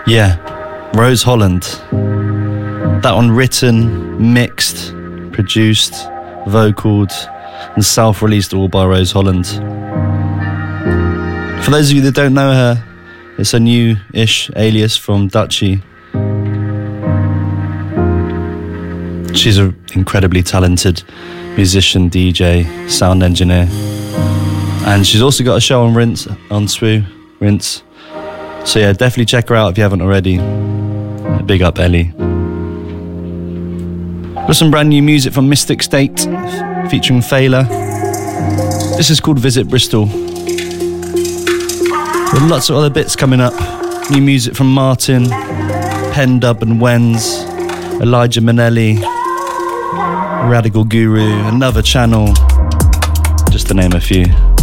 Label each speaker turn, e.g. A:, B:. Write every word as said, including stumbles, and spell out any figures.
A: Yeah, Rose Holland. That one written, mixed, produced, vocaled, and self-released all by Rose Holland. For those of you that don't know her, it's a new-ish alias from Dutchie. She's an incredibly talented musician, D J, sound engineer. And she's also got a show on Rinse, on Swoo, Rinse. So yeah, definitely check her out if you haven't already. Big up Ellie. Got some brand new music from Mystic State, featuring Fela. This is called Visit Bristol. With lots of other bits coming up. New music from Martin, Pendub and Wenz, Elijah Minnelli, Radical Guru, Another Channel, just to name a few.